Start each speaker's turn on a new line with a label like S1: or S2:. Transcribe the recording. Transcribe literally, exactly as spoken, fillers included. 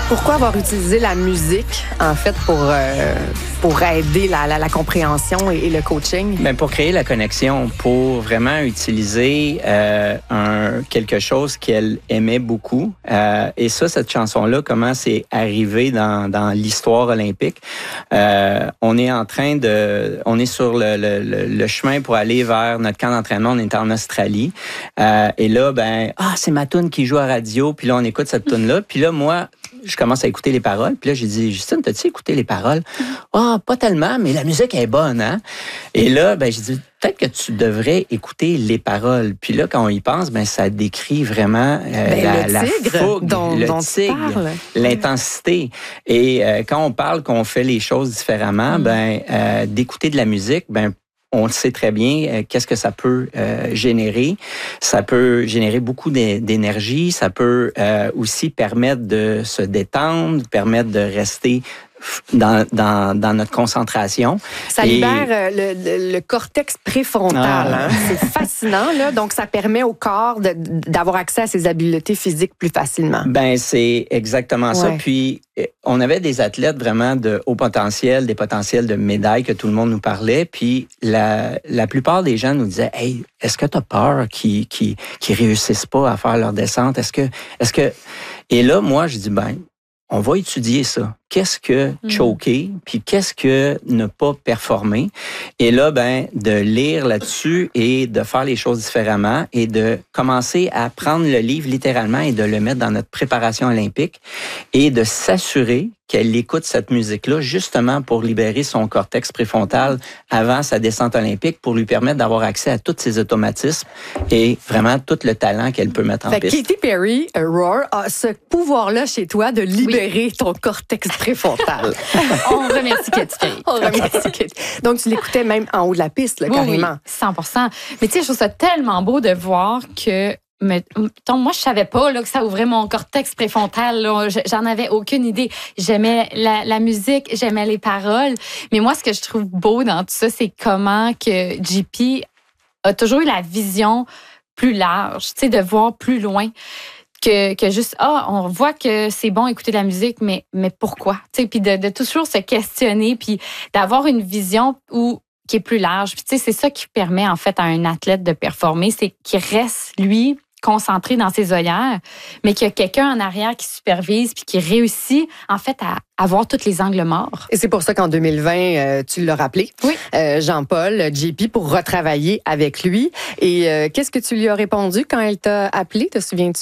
S1: Pourquoi avoir utilisé la musique, en fait, pour, euh, pour aider la, la, la compréhension et, et le coaching?
S2: Bien, pour créer la connexion, pour vraiment utiliser euh, un, quelque chose qu'elle aimait beaucoup. Euh, et ça, cette chanson-là, comment c'est arrivé dans, dans l'histoire olympique. Euh, on est en train de... On est sur le, le, le chemin pour aller vers notre camp d'entraînement. On est en Australie. Euh, et là, ben ah, c'est ma toune qui joue à radio. Puis là, on écoute cette toune-là. Puis là, moi... je commence à écouter les paroles. Puis là, j'ai dit, Justine, t'as-tu écouté les paroles? Ah, oh, pas tellement, mais la musique est bonne, hein? Et là, ben, j'ai dit, peut-être que tu devrais écouter les paroles. Puis là, quand on y pense, ben, ça décrit vraiment euh,
S1: ben,
S2: la,
S1: le
S2: la
S1: tigre
S2: fougue,
S1: dont,
S2: le
S1: dont
S2: tigre, l'intensité. Et euh, quand on parle qu'on fait les choses différemment, mm. ben, euh, d'écouter de la musique, ben, on le sait très bien, euh, qu'est-ce que ça peut euh, générer. Ça peut générer beaucoup d'énergie. Ça peut euh, aussi permettre de se détendre, permettre de rester dans, dans, dans notre concentration.
S1: Ça
S2: Et...
S1: libère euh, le, le, le cortex préfrontal. Ah. Hein? C'est fascinant, là. Donc, ça permet au corps de, d'avoir accès à ses habiletés physiques plus facilement.
S2: Ben, c'est exactement ouais. ça. Puis, on avait des athlètes vraiment de haut potentiel, des potentiels de médailles que tout le monde nous parlait. Puis, la, la plupart des gens nous disaient, hey, est-ce que tu as peur qu'ils qu'ils, qu'ils réussissent pas à faire leur descente? Est-ce que, est-ce que... Et là, moi, je dis, ben, on va étudier ça. Qu'est-ce que choquer, puis qu'est-ce que ne pas performer. Et là, ben, de lire là-dessus et de faire les choses différemment et de commencer à prendre le livre littéralement et de le mettre dans notre préparation olympique et de s'assurer qu'elle écoute cette musique-là justement pour libérer son cortex préfrontal avant sa descente olympique pour lui permettre d'avoir accès à tous ses automatismes et vraiment tout le talent qu'elle peut mettre en
S1: fait
S2: piste.
S1: Katy Perry, uh, Roar, a ce pouvoir-là chez toi de libérer oui. ton cortex préfrontal.
S3: On remercie Katy Perry.
S1: On remercie Katy. Donc, tu l'écoutais même en haut de la piste, là,
S3: oui,
S1: carrément.
S3: Oui, cent pour cent. Mais tu sais, je trouve ça tellement beau de voir que Mais, moi, je savais pas là, que ça ouvrait mon cortex préfrontal. Là. J'en avais aucune idée. J'aimais la, la musique, j'aimais les paroles. Mais moi, ce que je trouve beau dans tout ça, c'est comment que J P a toujours eu la vision plus large, tu sais, de voir plus loin. Que, que juste, ah, on voit que c'est bon écouter de la musique, mais, mais pourquoi? Tu sais, puis de, de toujours se questionner, puis d'avoir une vision où qui est plus large. Puis tu sais, c'est ça qui permet en fait à un athlète de performer, c'est qu'il reste, lui, concentré dans ses œillères, mais qu'il y a quelqu'un en arrière qui supervise puis qui réussit, en fait, à avoir tous les angles morts.
S1: Et c'est pour ça qu'en deux mille vingt, euh, tu l'as rappelé,
S3: oui.
S1: euh, Jean-Paul, J P, pour retravailler avec lui. Et euh, qu'est-ce que tu lui as répondu quand elle t'a appelé, te souviens-tu?